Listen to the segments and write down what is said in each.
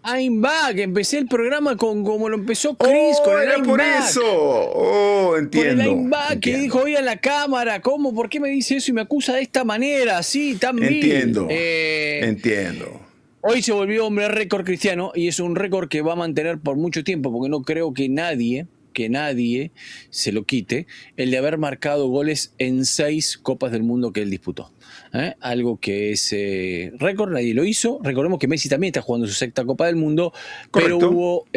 I'm back. Empecé el programa con como lo empezó Chris, ¡Oh, con el era I'm por back. eso! ¡Oh, Con el entiendo! I'm back que dijo Entiendo. hoy a la cámara. ¿Cómo? ¿Por qué me dice eso y me acusa de esta manera, así, tan vil? Entiendo. Entiendo. Hoy se volvió hombre récord Cristiano y es un récord que va a mantener por mucho tiempo porque no creo que nadie se lo quite, el de haber marcado goles en 6 Copas del Mundo que él disputó. Algo que es récord, nadie lo hizo. Recordemos que Messi también está jugando su sexta Copa del Mundo, pero Correcto.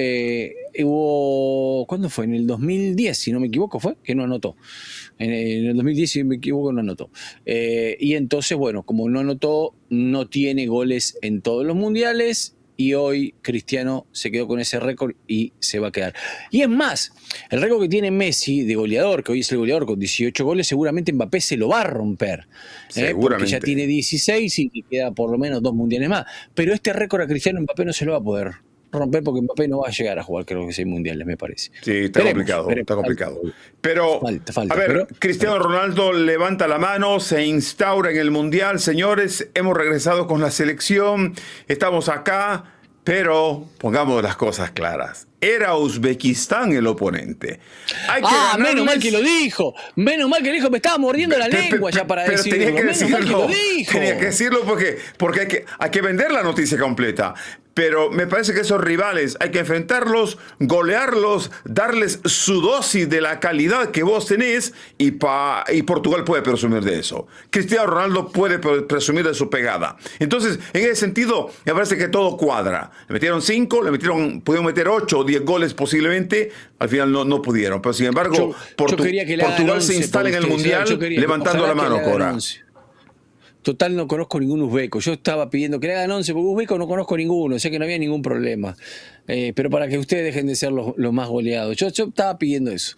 hubo ¿cuándo fue? En el 2010, si no me equivoco, fue que no anotó. En el 2010, si no me equivoco, no anotó. Y entonces, bueno, como no anotó, no tiene goles en todos los mundiales. Y hoy Cristiano se quedó con ese récord y se va a quedar. Y es más, el récord que tiene Messi de goleador, que hoy es el goleador con 18 goles, seguramente Mbappé se lo va a romper. Porque ya tiene 16 y queda por lo menos 2 mundiales más. Pero este récord a Cristiano Mbappé no se lo va a poder romper porque Mbappé no va a llegar a jugar, creo que 6 mundiales, me parece. Sí, está complicado, está complicado. Pero, a ver, Cristiano Ronaldo levanta la mano, se instaura en el Mundial. Señores, hemos regresado con la selección, estamos acá, pero pongamos las cosas claras. Era Uzbekistán el oponente. Menos mal que lo dijo. Menos mal que lo dijo. Me estaba mordiendo la lengua ya para decirlo. Tenía que decirlo. Menos mal que lo dijo. Tenía que decirlo porque hay que vender la noticia completa. Pero me parece que esos rivales hay que enfrentarlos, golearlos, darles su dosis de la calidad que vos tenés y Portugal puede presumir de eso. Cristiano Ronaldo puede presumir de su pegada. Entonces, en ese sentido, me parece que todo cuadra. Le metieron 5, pudieron meter 8 o 10 goles posiblemente. Al final no pudieron. Pero sin embargo, Portugal se instala en el Mundial levantando la mano, Cora. Total, no conozco ningún uzbeco. Yo estaba pidiendo que le hagan 11, porque uzbeco no conozco ninguno, o sea que no había ningún problema. Pero para que ustedes dejen de ser los más goleados. Yo estaba pidiendo eso.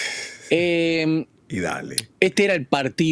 Y dale. Este era el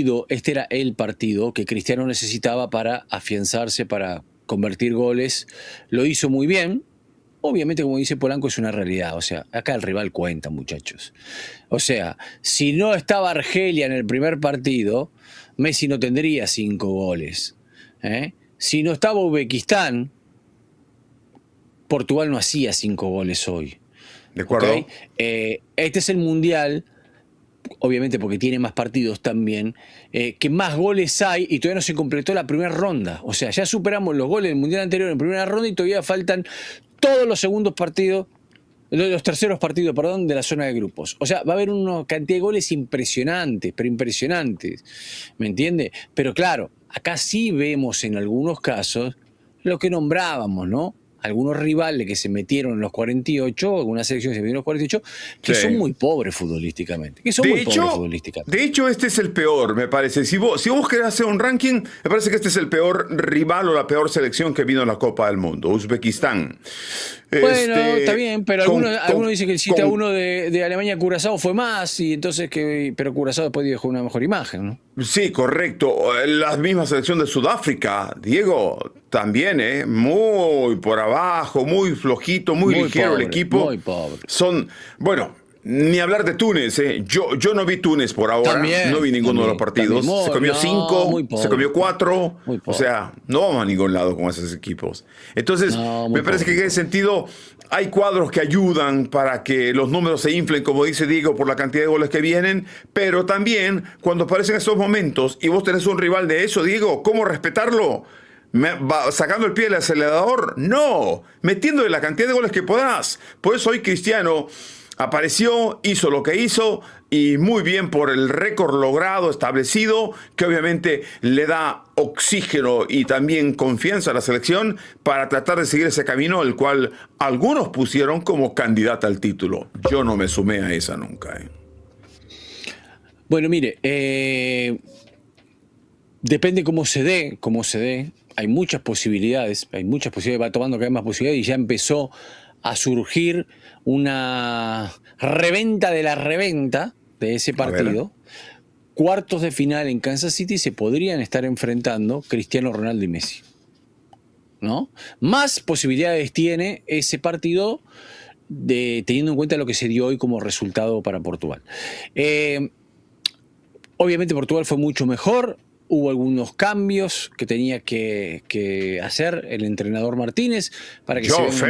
partido que Cristiano necesitaba para afianzarse, para convertir goles. Lo hizo muy bien. Obviamente, como dice Polanco, es una realidad. O sea, acá el rival cuenta, muchachos. O sea, si no estaba Argelia en el primer partido, Messi no tendría 5 goles. Si no estaba Uzbekistán, Portugal no hacía 5 goles hoy. De acuerdo. ¿Okay? Este es el Mundial, obviamente porque tiene más partidos también, que más goles hay y todavía no se completó la primera ronda. O sea, ya superamos los goles del Mundial anterior en primera ronda y todavía faltan todos los segundos partidos, los terceros partidos, perdón, de la zona de grupos. O sea, va a haber una cantidad de goles impresionantes, pero impresionantes, ¿me entiende? Pero claro, acá sí vemos en algunos casos lo que nombrábamos, ¿no? Algunos rivales que se metieron en los 48, algunas selecciones se metieron en los 48, que son muy pobres futbolísticamente. De hecho, este es el peor, me parece. Si vos querés hacer un ranking, me parece que este es el peor rival o la peor selección que vino a la Copa del Mundo, Uzbekistán. Bueno, está bien, pero algunos dicen que el 7-1 de Alemania-Curazao fue más, y entonces pero Curazao después dejó una mejor imagen, ¿no? Sí, correcto. La misma selección de Sudáfrica, Diego, también, muy por abajo, muy flojito, muy ligero el equipo. Muy pobre. Ni hablar de Túnez, Yo no vi Túnez por ahora, no vi ninguno de los partidos. Se comió 5, se comió 4. O sea, no vamos a ningún lado con esos equipos. Entonces, me parece que en ese sentido hay cuadros que ayudan para que los números se inflen, como dice Diego, por la cantidad de goles que vienen, pero también cuando aparecen esos momentos y vos tenés un rival de eso, Diego, ¿cómo respetarlo? ¿Sacando el pie del acelerador? No, metiéndole la cantidad de goles que podás. Por eso hoy Cristiano apareció, hizo lo que hizo y muy bien por el récord logrado, establecido, que obviamente le da oxígeno y también confianza a la selección para tratar de seguir ese camino, el cual algunos pusieron como candidata al título. Yo no me sumé a esa nunca. Bueno, mire, depende cómo se dé. Hay muchas posibilidades, va tomando cada vez más posibilidades y ya empezó a surgir una reventa de la reventa de ese partido. Cuartos de final en Kansas City se podrían estar enfrentando Cristiano Ronaldo y Messi, ¿no? Más posibilidades tiene ese partido teniendo en cuenta lo que se dio hoy como resultado para Portugal. Obviamente Portugal fue mucho mejor. Hubo algunos cambios que tenía que hacer el entrenador Martínez para que se